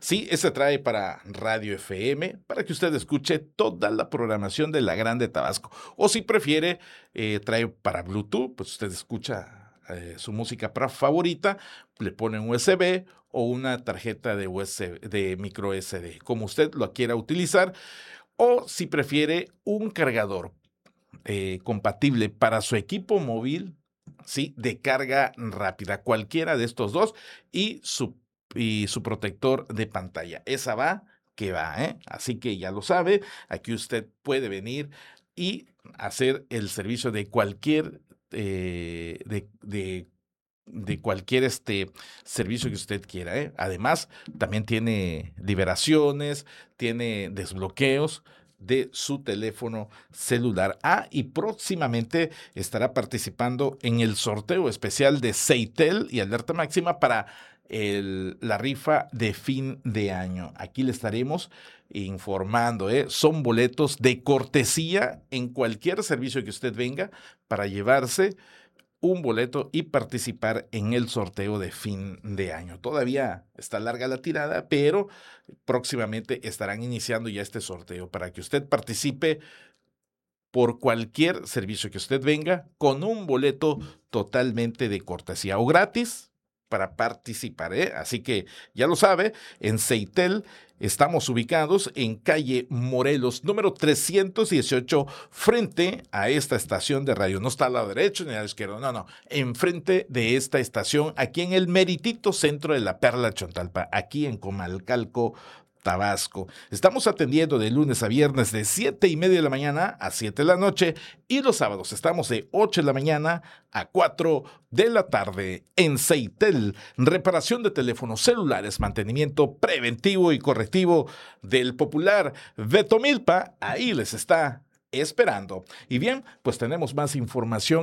Sí, ese trae para Radio FM, para que usted escuche toda la programación de La Grande Tabasco. O si prefiere, trae para Bluetooth, pues usted escucha su música favorita, le pone un USB o una tarjeta de USB, de micro SD, como usted lo quiera utilizar. O si prefiere, un cargador compatible para su equipo móvil, ¿sí? De carga rápida, cualquiera de estos dos, y su protector de pantalla. Esa va que va, ¿eh? Así que ya lo sabe, aquí usted puede venir y hacer el servicio de cualquier de cualquier servicio que usted quiera, ¿eh? Además, también tiene liberaciones, tiene desbloqueos de su teléfono celular. Y próximamente estará participando en el sorteo especial de Seitel y Alerta Máxima para la rifa de fin de año. Aquí le estaremos informando, ¿eh? Son boletos de cortesía en cualquier servicio que usted venga para llevarse un boleto y participar en el sorteo de fin de año. Todavía está larga la tirada, pero próximamente estarán iniciando ya este sorteo para que usted participe por cualquier servicio que usted venga con un boleto totalmente de cortesía o gratis para participar, ¿eh? Así que ya lo sabe, en Seitel estamos ubicados en calle Morelos, número 318, frente a esta estación de radio. No está al lado derecho ni al lado izquierdo, no, enfrente de esta estación, aquí en el meritito centro de la Perla Chontalpa, aquí en Comalcalco, Tabasco. Estamos atendiendo de lunes a viernes de 7:30 de la mañana a 7 de la noche y los sábados estamos de 8 de la mañana a 4 de la tarde en Seitel. Reparación de teléfonos celulares, mantenimiento preventivo y correctivo del popular Betomilpa. Ahí les está esperando. Y bien, pues tenemos más información.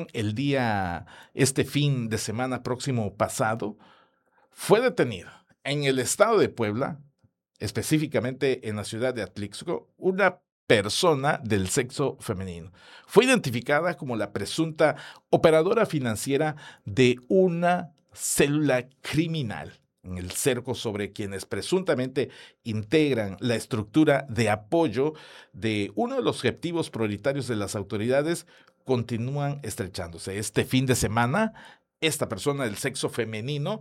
Este fin de semana próximo pasado, fue detenido en el estado de Puebla, específicamente en la ciudad de Atlixco, una persona del sexo femenino. Fue identificada como la presunta operadora financiera de una célula criminal en el cerco sobre quienes presuntamente integran la estructura de apoyo de uno de los objetivos prioritarios de las autoridades continúan estrechándose. Este fin de semana, esta persona del sexo femenino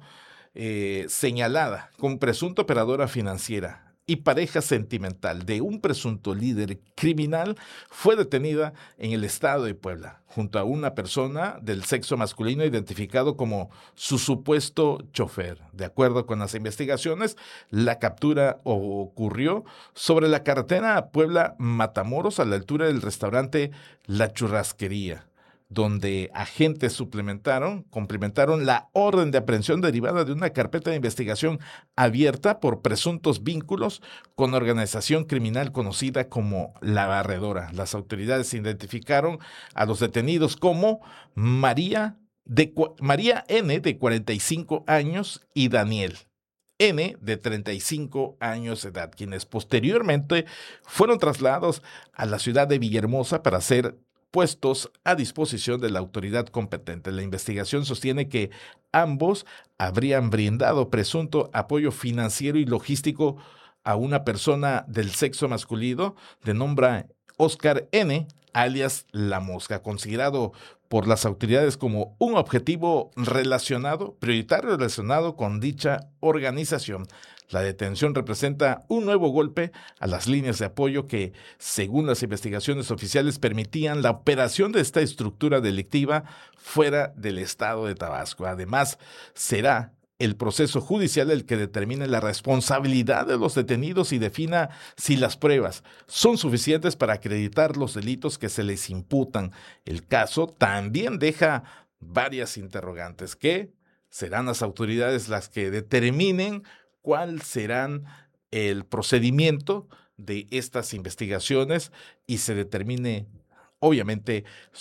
señalada como presunta operadora financiera y pareja sentimental de un presunto líder criminal, fue detenida en el estado de Puebla, junto a una persona del sexo masculino identificado como su supuesto chofer. De acuerdo con las investigaciones, la captura ocurrió sobre la carretera Puebla-Matamoros, a la altura del restaurante La Churrasquería, donde agentes complementaron la orden de aprehensión derivada de una carpeta de investigación abierta por presuntos vínculos con organización criminal conocida como La Barredora. Las autoridades identificaron a los detenidos como María N, de 45 años, y Daniel N, de 35 años de edad, quienes posteriormente fueron trasladados a la ciudad de Villahermosa para ser puestos a disposición de la autoridad competente. La investigación sostiene que ambos habrían brindado presunto apoyo financiero y logístico a una persona del sexo masculino de nombre Oscar N., alias La Mosca, considerado por las autoridades como un objetivo prioritario relacionado con dicha organización. La detención representa un nuevo golpe a las líneas de apoyo que, según las investigaciones oficiales, permitían la operación de esta estructura delictiva fuera del estado de Tabasco. Además, será el proceso judicial el que determine la responsabilidad de los detenidos y defina si las pruebas son suficientes para acreditar los delitos que se les imputan. El caso también deja varias interrogantes que serán las autoridades las que determinen cuál será el procedimiento de estas investigaciones y se determine, obviamente,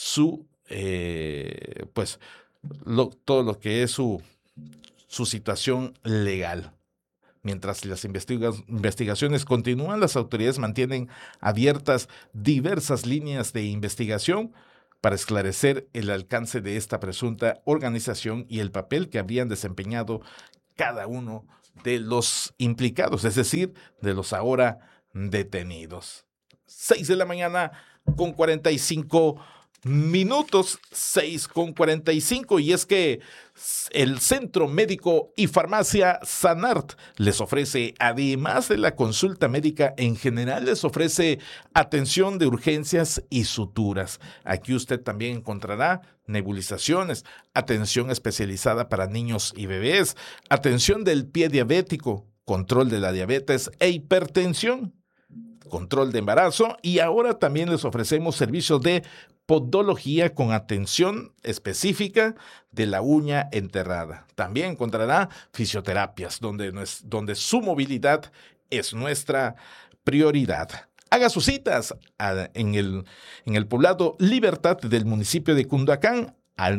todo lo que es su situación legal. Mientras las investigaciones continúan, las autoridades mantienen abiertas diversas líneas de investigación para esclarecer el alcance de esta presunta organización y el papel que habrían desempeñado cada uno de los implicados, es decir, de los ahora detenidos. 6 de la mañana con 45 minutos, 6:45, y es que el Centro Médico y Farmacia Sanart les ofrece, además de la consulta médica en general, les ofrece atención de urgencias y suturas. Aquí usted también encontrará nebulizaciones, atención especializada para niños y bebés, atención del pie diabético, control de la diabetes e hipertensión, control de embarazo, y ahora también les ofrecemos servicios de podología con atención específica de la uña enterrada. También encontrará fisioterapias donde su movilidad es nuestra prioridad. Haga sus citas en el poblado Libertad del municipio de Cunduacán al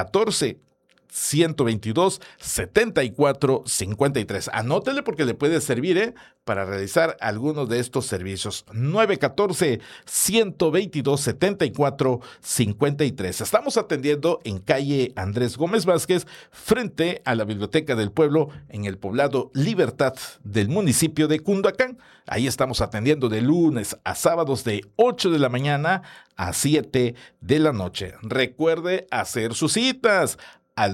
914-122-7453. Anótele porque le puede servir para realizar algunos de estos servicios. 914-122-7453. Estamos atendiendo en calle Andrés Gómez Vázquez, frente a la Biblioteca del Pueblo, en el poblado Libertad del municipio de Cunduacán. Ahí estamos atendiendo de lunes a sábados de 8 de la mañana a 7 de la noche. Recuerde hacer sus citas al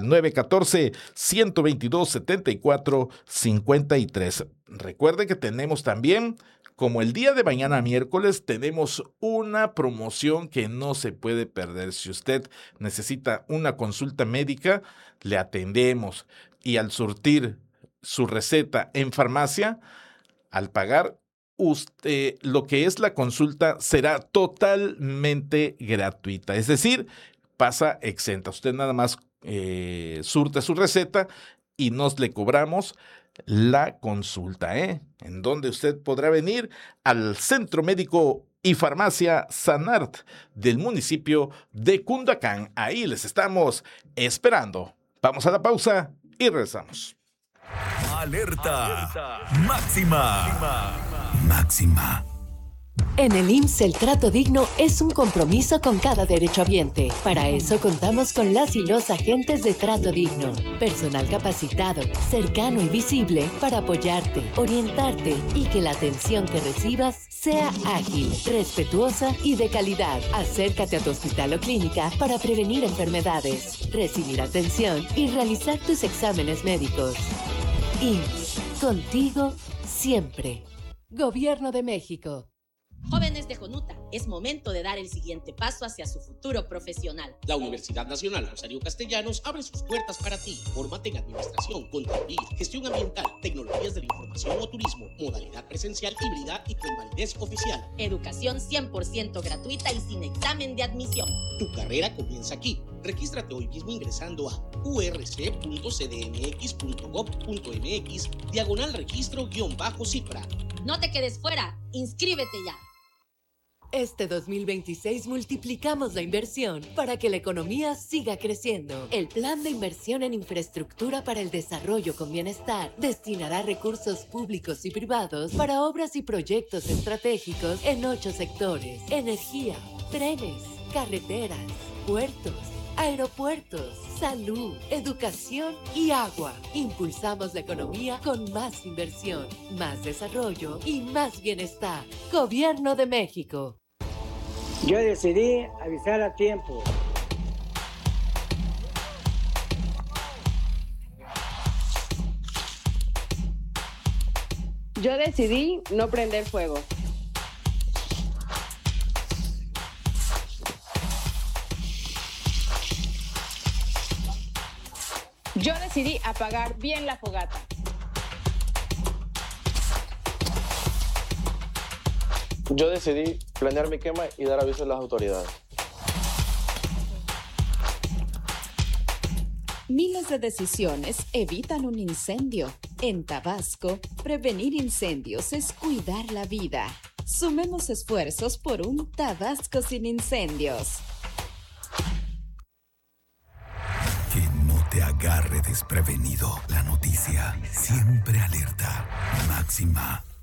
914-122-7453. Recuerde que tenemos también, como el día de mañana miércoles, tenemos una promoción que no se puede perder. Si usted necesita una consulta médica, le atendemos, y al surtir su receta en farmacia, al pagar, usted, lo que es la consulta será totalmente gratuita. Es decir, pasa exenta. Usted nada más surte su receta y nos le cobramos la consulta, en donde usted podrá venir al Centro Médico y Farmacia Sanart del municipio de Cunduacán. Ahí les estamos esperando. Vamos a la pausa y regresamos. Alerta. Máxima. Máxima. En el IMSS el trato digno es un compromiso con cada derechohabiente. Para eso contamos con las y los agentes de trato digno. Personal capacitado, cercano y visible para apoyarte, orientarte y que la atención que recibas sea ágil, respetuosa y de calidad. Acércate a tu hospital o clínica para prevenir enfermedades, recibir atención y realizar tus exámenes médicos. IMSS, contigo siempre. Gobierno de México. Jóvenes de Jonuta, es momento de dar el siguiente paso hacia su futuro profesional. La Universidad Nacional Rosario Castellanos abre sus puertas para ti. Fórmate en administración, contaduría, gestión ambiental, tecnologías de la información o turismo, modalidad presencial, híbrida y con validez oficial. Educación 100% gratuita y sin examen de admisión. Tu carrera comienza aquí. Regístrate hoy mismo ingresando a urc.cdmx.gov.mx/registro-cipra. No te quedes fuera, inscríbete ya. Este 2026 multiplicamos la inversión para que la economía siga creciendo. El Plan de Inversión en Infraestructura para el Desarrollo con Bienestar destinará recursos públicos y privados para obras y proyectos estratégicos en 8 sectores: energía, trenes, carreteras, puertos, aeropuertos, salud, educación y agua. Impulsamos la economía con más inversión, más desarrollo y más bienestar. Gobierno de México. Yo decidí avisar a tiempo. Yo decidí no prender fuego. Yo decidí apagar bien la fogata. Yo decidí planear mi quema y dar aviso a las autoridades. Miles de decisiones evitan un incendio. En Tabasco, prevenir incendios es cuidar la vida. Sumemos esfuerzos por un Tabasco sin incendios. Que no te agarre desprevenido. La noticia siempre alerta. Máxima.